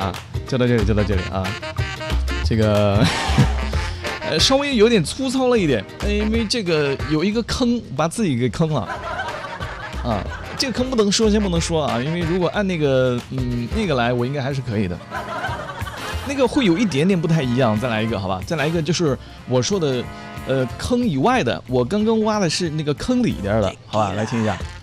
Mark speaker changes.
Speaker 1: 啊，就到这里啊。这个稍微有点粗糙了一点，因为这个有一个坑把自己给坑了啊。这个坑不能说，先不能说啊，因为如果按那个来，我应该还是可以的。那个会有一点点不太一样，再来一个好吧？再来一个就是我说的，坑以外的，我刚刚挖的是那个坑里边的，好吧？来听一下。